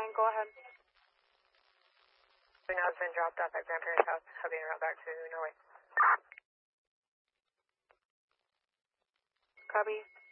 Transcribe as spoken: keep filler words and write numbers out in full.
nine, go ahead. Now has been dropped off at Grandparents' house, heading around back to Norway. Copy.